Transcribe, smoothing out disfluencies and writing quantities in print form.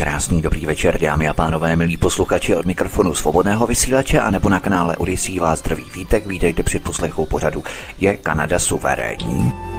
Krásný dobrý večer, dámy a pánové, milí posluchači, od mikrofonu Svobodného vysílače a nebo na kanále Odyssey vás zdraví Vítek. Vítejte při poslechu pořadu Je Kanada suverénní?